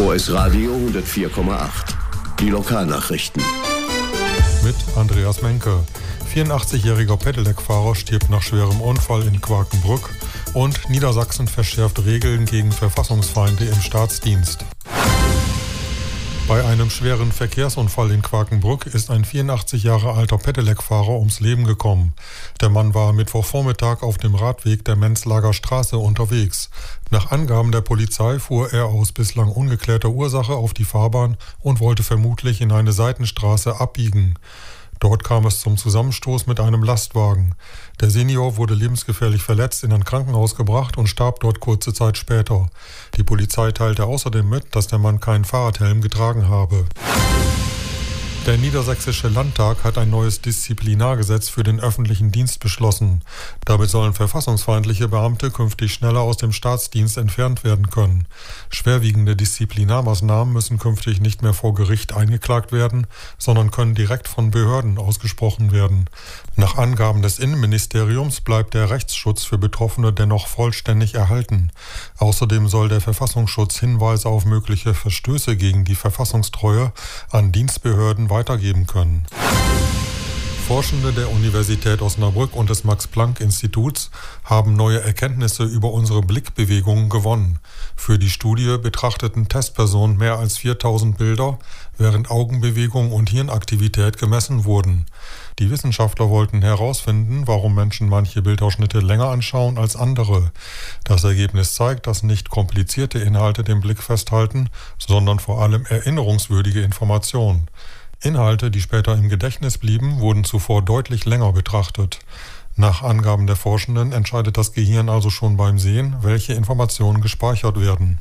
OS Radio 104,8. Die Lokalnachrichten. Mit Andreas Menke. 84-jähriger Pedelec-Fahrer stirbt nach schwerem Unfall in Quakenbrück und Niedersachsen verschärft Regeln gegen Verfassungsfeinde im Staatsdienst. Bei einem schweren Verkehrsunfall in Quakenbrück ist ein 84 Jahre alter Pedelec-Fahrer ums Leben gekommen. Der Mann war Mittwochvormittag auf dem Radweg der Menzlager Straße unterwegs. Nach Angaben der Polizei fuhr er aus bislang ungeklärter Ursache auf die Fahrbahn und wollte vermutlich in eine Seitenstraße abbiegen. Dort kam es zum Zusammenstoß mit einem Lastwagen. Der Senior wurde lebensgefährlich verletzt in ein Krankenhaus gebracht und starb dort kurze Zeit später. Die Polizei teilte außerdem mit, dass der Mann keinen Fahrradhelm getragen habe. Der Niedersächsische Landtag hat ein neues Disziplinargesetz für den öffentlichen Dienst beschlossen. Damit sollen verfassungsfeindliche Beamte künftig schneller aus dem Staatsdienst entfernt werden können. Schwerwiegende Disziplinarmaßnahmen müssen künftig nicht mehr vor Gericht eingeklagt werden, sondern können direkt von Behörden ausgesprochen werden. Nach Angaben des Innenministeriums bleibt der Rechtsschutz für Betroffene dennoch vollständig erhalten. Außerdem soll der Verfassungsschutz Hinweise auf mögliche Verstöße gegen die Verfassungstreue an Dienstbehörden weitergeben können. Forschende der Universität Osnabrück und des Max-Planck-Instituts haben neue Erkenntnisse über unsere Blickbewegungen gewonnen. Für die Studie betrachteten Testpersonen mehr als 4000 Bilder, während Augenbewegung und Hirnaktivität gemessen wurden. Die Wissenschaftler wollten herausfinden, warum Menschen manche Bildausschnitte länger anschauen als andere. Das Ergebnis zeigt, dass nicht komplizierte Inhalte den Blick festhalten, sondern vor allem erinnerungswürdige Informationen. Inhalte, die später im Gedächtnis blieben, wurden zuvor deutlich länger betrachtet. Nach Angaben der Forschenden entscheidet das Gehirn also schon beim Sehen, welche Informationen gespeichert werden.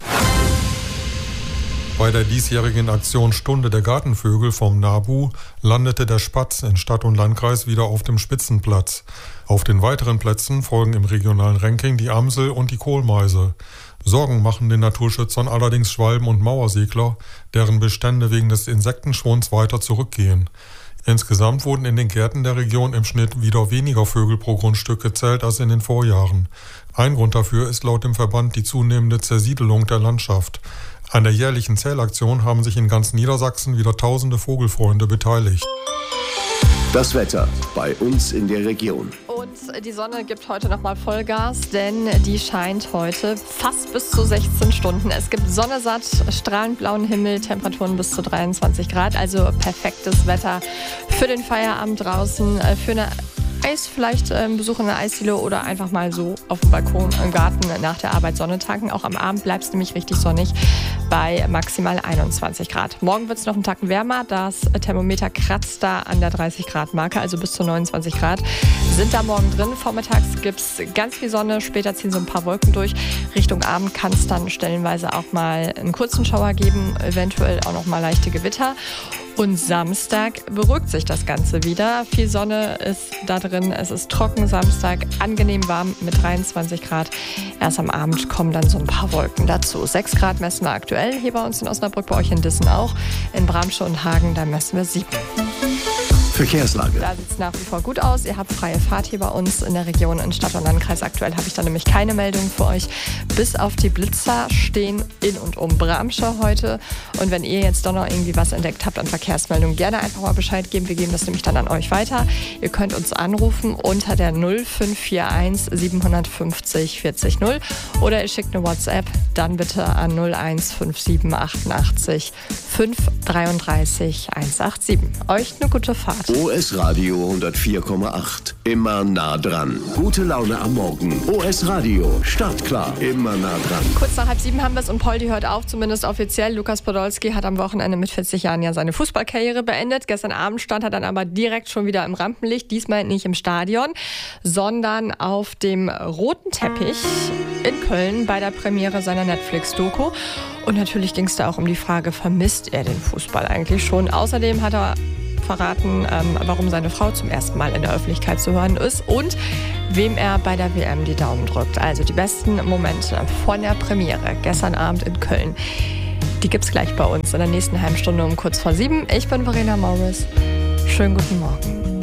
Bei der diesjährigen Aktion Stunde der Gartenvögel vom NABU landete der Spatz in Stadt und Landkreis wieder auf dem Spitzenplatz. Auf den weiteren Plätzen folgen im regionalen Ranking die Amsel und die Kohlmeise. Sorgen machen den Naturschützern allerdings Schwalben und Mauersegler, deren Bestände wegen des Insektenschwunds weiter zurückgehen. Insgesamt wurden in den Gärten der Region im Schnitt wieder weniger Vögel pro Grundstück gezählt als in den Vorjahren. Ein Grund dafür ist laut dem Verband die zunehmende Zersiedelung der Landschaft. An der jährlichen Zählaktion haben sich in ganz Niedersachsen wieder tausende Vogelfreunde beteiligt. Das Wetter bei uns in der Region. Und die Sonne gibt heute nochmal Vollgas, denn die scheint heute fast bis zu 16 Stunden. Es gibt Sonne satt, strahlend blauen Himmel, Temperaturen bis zu 23 Grad. Also perfektes Wetter für den Feierabend draußen, für eine vielleicht Besuch in der Eisdiele oder einfach mal so auf dem Balkon im Garten nach der Arbeit Sonne tanken. Auch am Abend bleibt es nämlich richtig sonnig bei maximal 21 Grad. Morgen wird es noch einen Tacken wärmer. Das Thermometer kratzt da an der 30 Grad Marke, also bis zu 29 Grad sind da morgen drin. Vormittags gibt es ganz viel Sonne, später ziehen so ein paar Wolken durch. Richtung Abend kann es dann stellenweise auch mal einen kurzen Schauer geben, eventuell auch noch mal leichte Gewitter. Und Samstag beruhigt sich das Ganze wieder. Viel Sonne ist da drin. Es ist trocken Samstag, angenehm warm mit 23 Grad. Erst am Abend kommen dann so ein paar Wolken dazu. 6 Grad messen wir aktuell hier bei uns in Osnabrück, bei euch in Dissen auch. In Bramsche und Hagen, da messen wir 7. Verkehrslage. Da sieht es nach wie vor gut aus. Ihr habt freie Fahrt hier bei uns in der Region, in Stadt und Landkreis. Aktuell habe ich da nämlich keine Meldung für euch. Bis auf die Blitzer stehen in und um Bramsche heute. Und wenn ihr jetzt doch noch irgendwie was entdeckt habt an Verkehrsmeldungen, gerne einfach mal Bescheid geben. Wir geben das nämlich dann an euch weiter. Ihr könnt uns anrufen unter der 0541 750 40 0 oder ihr schickt eine WhatsApp, dann bitte an 0157 88 533 187. Euch eine gute Fahrt. OS Radio 104,8. Immer nah dran. Gute Laune am Morgen. OS Radio. Startklar. Immer nah dran. Kurz nach 6:30 haben wir es und Poldi hört auf, zumindest offiziell. Lukas Podolski hat am Wochenende mit 40 Jahren ja seine Fußballkarriere beendet. Gestern Abend stand er dann aber direkt schon wieder im Rampenlicht. Diesmal nicht im Stadion, sondern auf dem roten Teppich in Köln bei der Premiere seiner Netflix-Doku. Und natürlich ging es da auch um die Frage, vermisst er den Fußball eigentlich schon? Außerdem hat er verraten, warum seine Frau zum ersten Mal in der Öffentlichkeit zu hören ist und wem er bei der WM die Daumen drückt. Also die besten Momente von der Premiere gestern Abend in Köln. Die gibt's gleich bei uns in der nächsten halben Stunde um kurz vor 7. Ich bin Verena Morris. Schönen guten Morgen.